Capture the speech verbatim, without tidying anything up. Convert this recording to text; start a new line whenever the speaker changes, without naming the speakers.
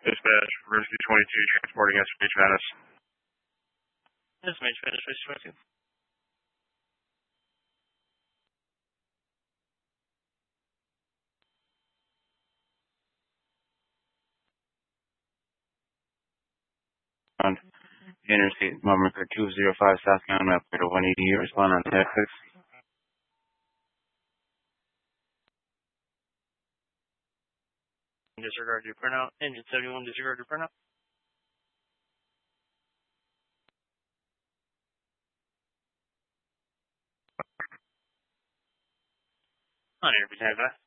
Dispatch, Rescue twenty-two, transporting S M H Venice.
S M H Venice, Rescue twenty-two.
On Interstate number two oh five southbound, operator one eighty, respond on Texas.
Disregard your printout. Engine seventy-one, disregard your printout. On air, please have that.